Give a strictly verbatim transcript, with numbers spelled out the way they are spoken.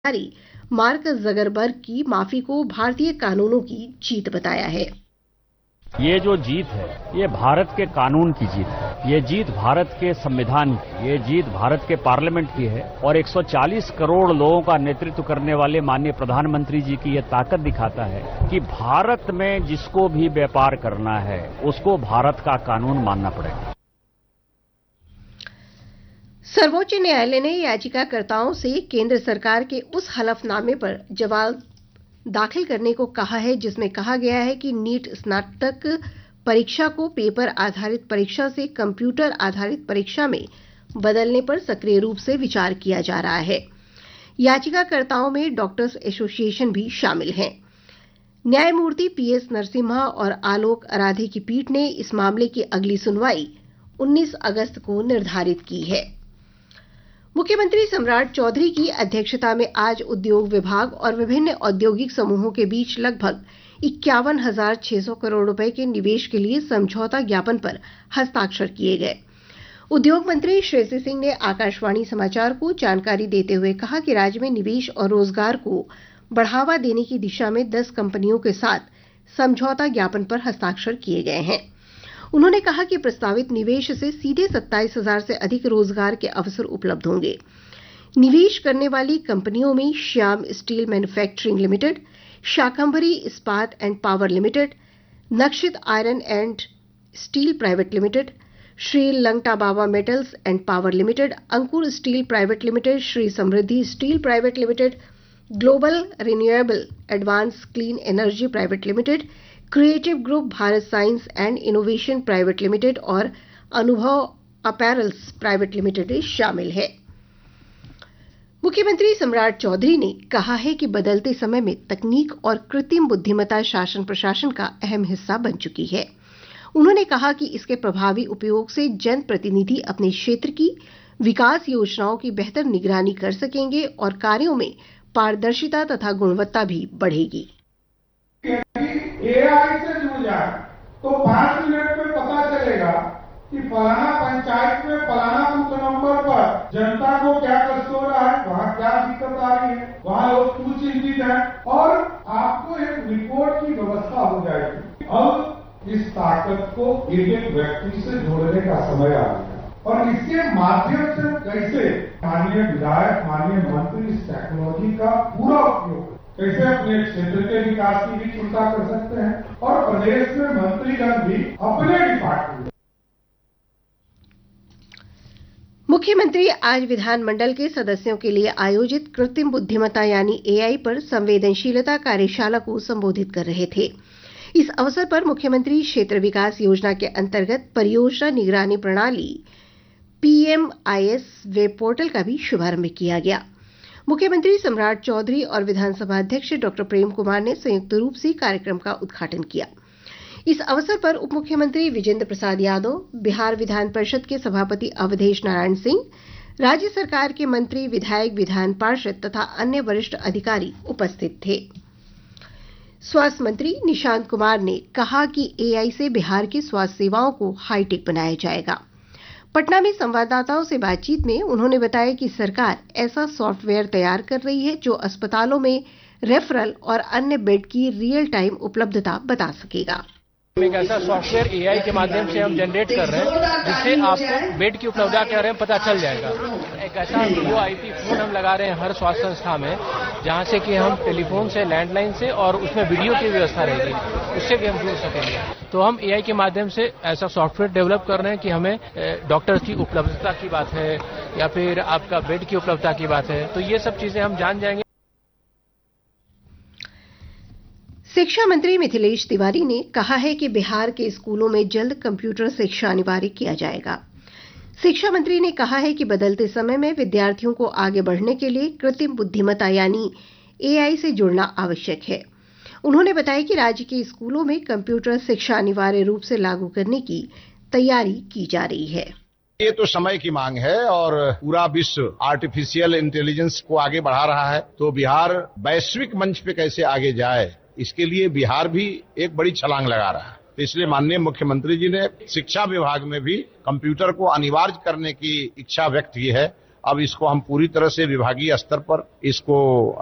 अधिकारी mark Zuckerberg की माफी को भारतीय कानूनों की जीत बताया है। ये जो जीत है ये भारत के कानून की जीत है, ये जीत भारत के संविधान की, ये जीत भारत के पार्लियामेंट की है और एक सौ चालीस करोड़ लोगों का नेतृत्व करने वाले माननीय प्रधानमंत्री जी की ये ताकत दिखाता है कि भारत में जिसको भी व्यापार करना है उसको भारत का कानून मानना पड़ेगा। सर्वोच्च न्यायालय ने याचिकाकर्ताओं से केंद्र सरकार के उस हलफनामे पर जवाब दाखिल करने को कहा है जिसमें कहा गया है कि नीट स्नातक परीक्षा को पेपर आधारित परीक्षा से कंप्यूटर आधारित परीक्षा में बदलने पर सक्रिय रूप से विचार किया जा रहा है। याचिकाकर्ताओं में डॉक्टर्स एसोसिएशन भी शामिल हैं। न्यायमूर्ति पी एस नरसिम्हा और आलोक आराधे की पीठ ने इस मामले की अगली सुनवाई उन्नीस अगस्त को निर्धारित की है। मुख्यमंत्री सम्राट चौधरी की अध्यक्षता में आज उद्योग विभाग और विभिन्न औद्योगिक समूहों के बीच लगभग इक्यावन हजार छह सौ करोड़ रुपए के निवेश के लिए समझौता ज्ञापन पर हस्ताक्षर किए गए। उद्योग मंत्री श्रेयसी सिंह ने आकाशवाणी समाचार को जानकारी देते हुए कहा कि राज्य में निवेश और रोजगार को बढ़ावा देने की दिशा में दस कंपनियों के साथ समझौता ज्ञापन पर हस्ताक्षर किए गए हैं। उन्होंने कहा कि प्रस्तावित निवेश से सीधे सत्ताईस हजार से अधिक रोजगार के अवसर उपलब्ध होंगे। निवेश करने वाली कंपनियों में Shyam steel manufacturing limited, Shakambhari इस्पात and power limited, Nakshit iron and steel private limited, Shri Langta Baba metals and power limited, Ankur steel private limited, Shri Samriddhi steel private limited, global renewable advance clean energy private limited, creative group Bharat science and innovation private limited और अनुभव apparels private limited शामिल है। मुख्यमंत्री सम्राट चौधरी ने कहा है कि बदलते समय में तकनीक और कृत्रिम बुद्धिमत्ता शासन प्रशासन का अहम हिस्सा बन चुकी है। उन्होंने कहा कि इसके प्रभावी उपयोग से जन प्रतिनिधि अपने क्षेत्र की विकास योजनाओं की बेहतर निगरानी कर सकेंगे और कार्यों में पारदर्शिता तथा गुणवत्ता भी बढ़ेगी। एआई से जुड़ जाए तो पांच मिनट में पता चलेगा कि फलाना पंचायत में फलाना बूथ नंबर पर जनता को क्या कष्ट हो रहा है, वहाँ क्या दिक्कत आ रही है, वहाँ लोग क्यों चिंतित है और आपको एक रिपोर्ट की व्यवस्था हो जाएगी। अब इस ताकत को एक एक व्यक्ति से जोड़ने का समय आ गया और इसके माध्यम से कैसे माननीय विधायक, माननीय मंत्री इस टेक्नोलॉजी का पूरा उपयोग कैसे अपने क्षेत्र के विकास की भी चिंता कर सकते हैं और प्रदेश में मंत्रीगण भी अपने डिपार्टमेंट। मुख्यमंत्री आज विधानमंडल के सदस्यों के लिए आयोजित कृत्रिम बुद्धिमत्ता यानी एआई पर संवेदनशीलता कार्यशाला को संबोधित कर रहे थे। इस अवसर पर मुख्यमंत्री क्षेत्र विकास योजना के अंतर्गत परियोजना निगरानी प्रणाली पीएमआईएस वेब पोर्टल का भी शुभारंभ किया गया। मुख्यमंत्री सम्राट चौधरी और विधानसभा अध्यक्ष डॉक्टर प्रेम कुमार ने संयुक्त रूप से कार्यक्रम का उद्घाटन किया। इस अवसर पर उप मुख्यमंत्री विजेंद्र प्रसाद यादव, बिहार विधान परिषद के सभापति अवधेश नारायण सिंह, राज्य सरकार के मंत्री, विधायक, विधान पार्षद तथा अन्य वरिष्ठ अधिकारी उपस्थित थे। स्वास्थ्य मंत्री निशांत कुमार ने कहा कि एआई से बिहार की स्वास्थ्य सेवाओं को हाईटेक बनाया जाएगा। पटना में संवाददाताओं से बातचीत में उन्होंने बताया कि सरकार ऐसा सॉफ्टवेयर तैयार कर रही है जो अस्पतालों में रेफरल और अन्य बेड की रियल टाइम उपलब्धता बता सकेगा। एक ऐसा सॉफ्टवेयर एआई के माध्यम से हम जनरेट कर रहे हैं जिससे आपको बेड की उपलब्धता के बारे में पता चल जाएगा। एक ऐसा वीडियो आईपी फोन हम लगा रहे हैं हर स्वास्थ्य संस्था में, जहां से कि हम टेलीफोन से, लैंडलाइन से और उसमें वीडियो की व्यवस्था रहेगी, उससे भी हम जुड़ सकेंगे। तो हम एआई के माध्यम से ऐसा सॉफ्टवेयर डेवलप कर रहे हैं कि हमें डॉक्टर्स की उपलब्धता की बात है या फिर आपका बेड की उपलब्धता की बात है, तो ये सब चीजें हम जान जाएंगे। शिक्षा मंत्री मिथिलेश तिवारी ने कहा है कि बिहार के स्कूलों में जल्द कंप्यूटर शिक्षा अनिवार्य किया जाएगा। शिक्षा मंत्री ने कहा है कि बदलते समय में विद्यार्थियों को आगे बढ़ने के लिए कृत्रिम बुद्धिमत्ता यानी एआई से जुड़ना आवश्यक है। उन्होंने बताया कि राज्य के स्कूलों में कंप्यूटर शिक्षा अनिवार्य रूप से लागू करने की तैयारी की जा रही है। ये तो समय की मांग है और पूरा विश्व आर्टिफिशियल इंटेलिजेंस को आगे बढ़ा रहा है, तो बिहार वैश्विक मंच पे कैसे आगे जाए, इसके लिए बिहार भी एक बड़ी छलांग लगा रहा है। तो इसलिए माननीय मुख्यमंत्री जी ने शिक्षा विभाग में भी कंप्यूटर को अनिवार्य करने की इच्छा व्यक्त की है अब इसको हम पूरी तरह से विभागीय स्तर पर इसको